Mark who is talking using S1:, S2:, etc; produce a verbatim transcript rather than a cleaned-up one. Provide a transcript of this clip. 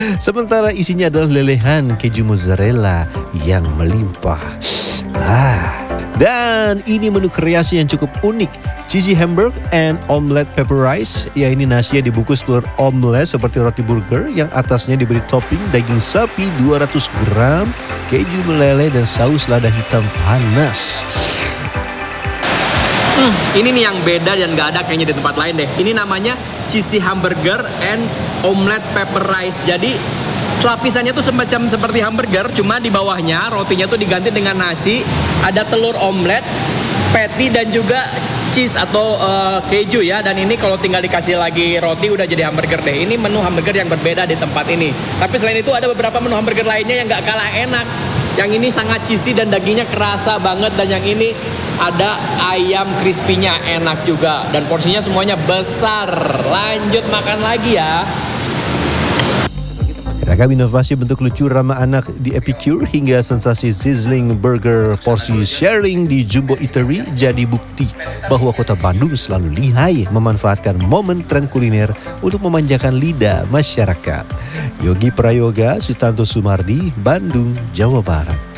S1: Sementara isinya adalah lelehan keju mozzarella yang melimpah. Ah, dan ini menu kreasi yang cukup unik. Cheesy hamburger and omelette pepper rice. Ya, ini nasinya dibungkus telur omelet seperti roti burger yang atasnya diberi topping daging sapi dua ratus gram, keju meleleh dan saus lada hitam panas.
S2: Hmm, ini nih yang beda dan gak ada kayaknya di tempat lain deh. Ini namanya cheesy hamburger and omelette pepper rice. Jadi lapisannya tuh semacam seperti hamburger, cuma di bawahnya rotinya tuh diganti dengan nasi, ada telur omelet, patty dan juga cheese atau uh, keju ya. Dan ini kalau tinggal dikasih lagi roti udah jadi hamburger deh. Ini menu hamburger yang berbeda di tempat ini. Tapi selain itu ada beberapa menu hamburger lainnya yang gak kalah enak. Yang ini sangat cheesy dan dagingnya kerasa banget. Dan yang ini ada ayam crispy-nya enak juga. Dan porsinya semuanya besar. Lanjut makan lagi ya.
S1: Ragam inovasi bentuk lucu ramah anak di Epicure hingga sensasi sizzling burger porsi sharing di Jumbo Eatery jadi bukti bahwa kota Bandung selalu lihai memanfaatkan momen tren kuliner untuk memanjakan lidah masyarakat. Yogi Prayoga, Sutanto Sumardi, Bandung, Jawa Barat.